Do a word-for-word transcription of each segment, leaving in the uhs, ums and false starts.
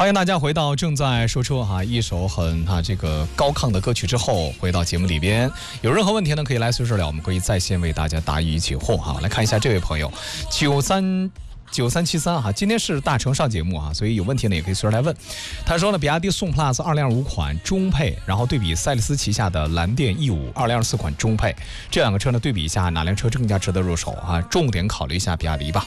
欢迎大家回到正在说车哈，一首很啊这个高亢的歌曲之后，回到节目里边。有任何问题呢，可以来随时聊，我们可以在线为大家答疑解惑哈。来看一下这位朋友，九三九三七三哈，今天是大成上节目哈，所以有问题呢也可以随时来问。他说呢，比亚迪宋 Plus 二零二五款中配，然后对比赛力斯旗下的蓝电 E 五二零二四款中配，这两个车呢对比一下，哪辆车更加值得入手啊？重点考虑一下比亚迪吧。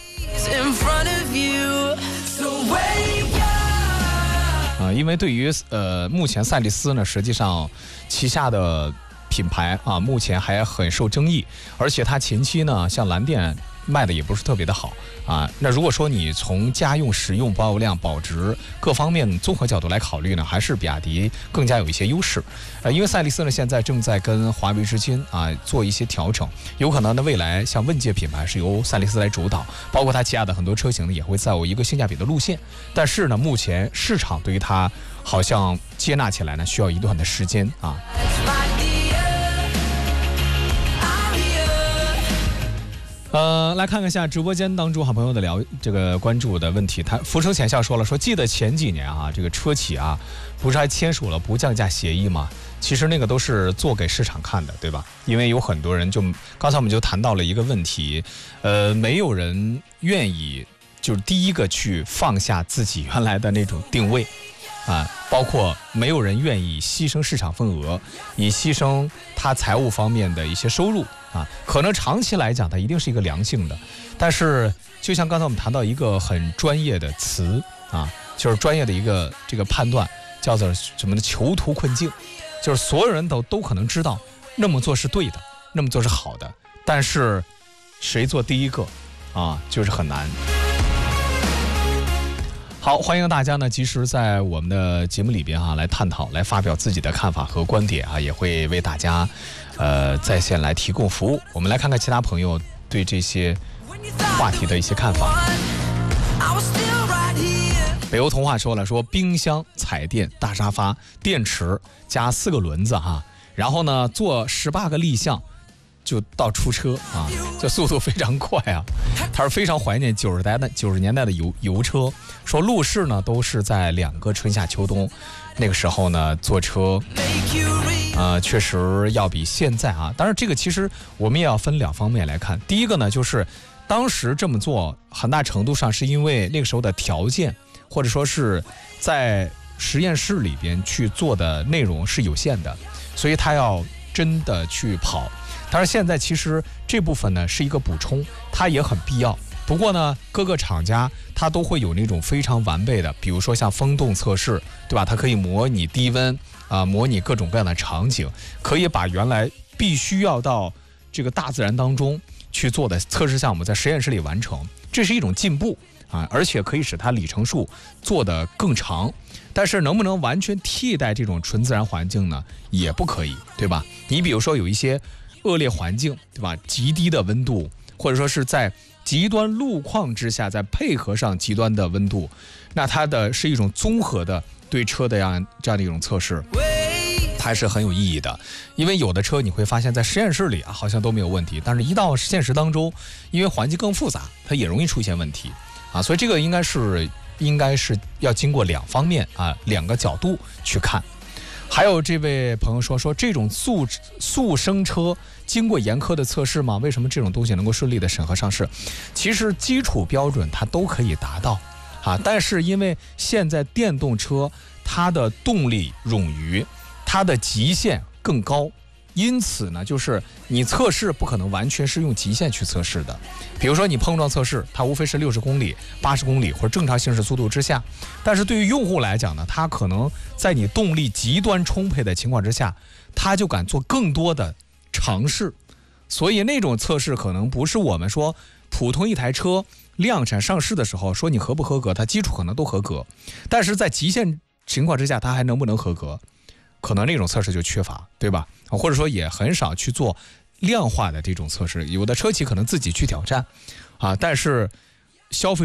啊，因为对于呃目前赛力斯呢，实际上旗下的品牌啊，目前还很受争议，而且它前期呢，像蓝电卖的也不是特别的好啊。那如果说你从家用、实用、保有量、保值各方面综合角度来考虑呢，还是比亚迪更加有一些优势。呃，因为赛力斯呢现在正在跟华为之间啊做一些调整，有可能呢未来像问界品牌是由赛力斯来主导，包括它旗下的很多车型呢也会走一个性价比的路线。但是呢，目前市场对于它好像接纳起来呢需要一段的时间啊。呃，来看看一下直播间当中好朋友的聊这个关注的问题。他浮生浅笑说了，说记得前几年啊，这个车企啊，不是还签署了不降价协议吗？其实那个都是做给市场看的，对吧？因为有很多人就刚才我们就谈到了一个问题，呃，没有人愿意就是第一个去放下自己原来的那种定位啊，包括没有人愿意牺牲市场份额，以牺牲他财务方面的一些收入。啊，可能长期来讲它一定是一个良性的，但是就像刚才我们谈到一个很专业的词啊，就是专业的一个这个判断，叫做什么呢？囚徒困境，就是所有人都都可能知道那么做是对的，那么做是好的，但是谁做第一个啊，就是很难。好，欢迎大家呢及时在我们的节目里边啊来探讨，来发表自己的看法和观点啊，也会为大家呃在线来提供服务。我们来看看其他朋友对这些话题的一些看法。北欧童话说了，说冰箱、彩电、大沙发、电池加四个轮子哈，然后呢做十八个立项就到出车啊，这速度非常快啊！他是非常怀念九十代的九十年代的油油车，说路试呢都是在两个春夏秋冬，那个时候呢坐车，呃，确实要比现在啊。当然，这个其实我们也要分两方面来看。第一个呢，就是当时这么做，很大程度上是因为那个时候的条件，或者说是在实验室里边去做的内容是有限的，所以他要真的去跑。但是现在其实这部分呢是一个补充，它也很必要。不过呢，各个厂家它都会有那种非常完备的，比如说像风洞测试，对吧？它可以模拟低温啊、呃，模拟各种各样的场景，可以把原来必须要到这个大自然当中去做的测试项目在实验室里完成，这是一种进步啊，而且可以使它里程数做得更长。但是能不能完全替代这种纯自然环境呢？也不可以，对吧？你比如说有一些恶劣环境，对吧？极低的温度，或者说是在极端路况之下，再配合上极端的温度，那它的是一种综合的对车的样这样的一种测试，它是很有意义的。因为有的车你会发现在实验室里啊好像都没有问题，但是一到现实当中，因为环境更复杂，它也容易出现问题啊。所以这个应该是应该是要经过两方面啊两个角度去看。还有这位朋友说说这种速速生车经过严苛的测试吗？为什么这种东西能够顺利的审核上市？其实基础标准它都可以达到啊，但是因为现在电动车它的动力冗余，它的极限更高，因此呢，就是你测试不可能完全是用极限去测试的。比如说你碰撞测试，它无非是六十公里、八十公里或者正常行驶速度之下。但是对于用户来讲呢，他可能在你动力极端充沛的情况之下，他就敢做更多的尝试。所以那种测试可能不是我们说普通一台车量产上市的时候说你合不合格，它基础可能都合格，但是在极限情况之下，它还能不能合格？可能那种测试就缺乏，对吧？或者说也很少去做量化的这种测试，有的车企可能自己去挑战啊，但是消费